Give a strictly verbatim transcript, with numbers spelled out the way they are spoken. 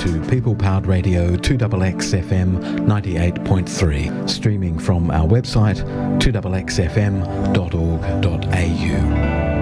to People Powered Radio two X X F M ninety-eight point three, streaming from our website two X X F M dot org dot A U.